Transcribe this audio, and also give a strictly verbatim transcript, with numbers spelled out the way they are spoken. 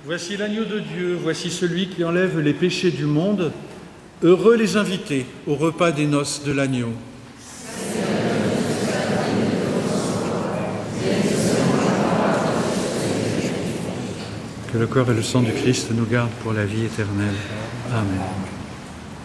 Voici l'agneau de Dieu, voici celui qui enlève les péchés du monde. Heureux les invités au repas des noces de l'agneau. Que le corps et le sang du Christ nous gardent pour la vie éternelle. Amen.